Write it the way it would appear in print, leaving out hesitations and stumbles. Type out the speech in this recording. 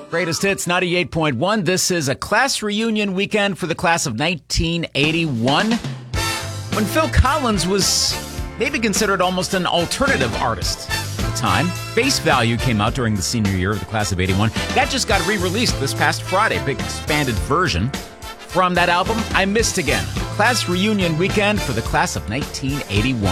Greatest Hits 98.1. This is a class reunion weekend for the class of 1981, when Phil Collins was maybe considered almost an alternative artist at the time. Face Value came out during the senior year of the class of 81. That just got re-released this past Friday, big expanded version. From that album, I Missed Again. Class reunion weekend for the class of 1981.